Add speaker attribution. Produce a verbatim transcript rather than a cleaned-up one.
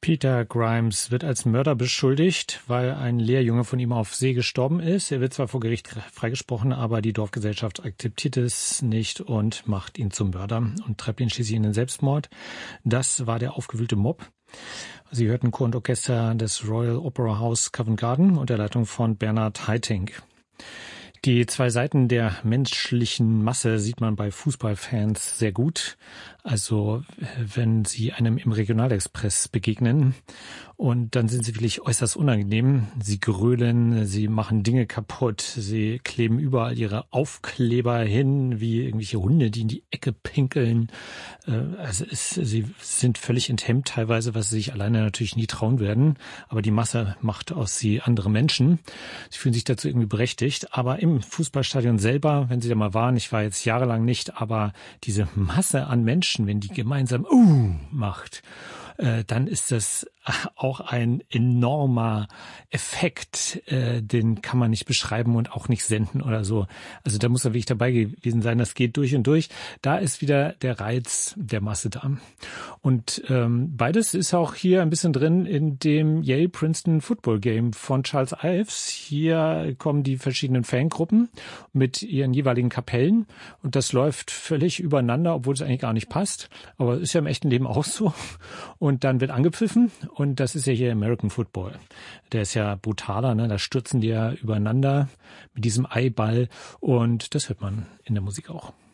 Speaker 1: Peter Grimes wird als Mörder beschuldigt, weil ein Lehrjunge von ihm auf See gestorben ist. Er wird zwar vor Gericht freigesprochen, aber die Dorfgesellschaft akzeptiert es nicht und macht ihn zum Mörder und treibt ihn schließlich in den Selbstmord. Das war der aufgewühlte Mob. Sie hörten Chor und Orchester des Royal Opera House Covent Garden unter Leitung von Bernhard Haitink. Die zwei Seiten der menschlichen Masse sieht man bei Fußballfans sehr gut. Also wenn sie einem im Regionalexpress begegnen und dann sind sie wirklich äußerst unangenehm. Sie grölen, sie machen Dinge kaputt, sie kleben überall ihre Aufkleber hin, wie irgendwelche Hunde, die in die Ecke pinkeln. Also es, sie sind völlig enthemmt teilweise, was sie sich alleine natürlich nie trauen werden. Aber die Masse macht aus sie andere Menschen. Sie fühlen sich dazu irgendwie berechtigt. Aber im Fußballstadion selber, wenn Sie da mal waren, ich war jetzt jahrelang nicht, aber diese Masse an Menschen, wenn die gemeinsam uh macht, äh, dann ist das auch ein enormer Effekt, äh, den kann man nicht beschreiben und auch nicht senden oder so. Also da muss er wirklich dabei gewesen sein, das geht durch und durch. Da ist wieder der Reiz der Masse da. Und ähm, beides ist auch hier ein bisschen drin in dem Yale-Princeton Football Game von Charles Ives. Hier kommen die verschiedenen Fangruppen mit ihren jeweiligen Kapellen und das läuft völlig übereinander, obwohl es eigentlich gar nicht passt. Aber ist ja im echten Leben auch so. Und dann wird angepfiffen. Und das ist ja hier American Football. Der ist ja brutaler, ne? Da stürzen die ja übereinander mit diesem Eiball. Und das hört man in der Musik auch.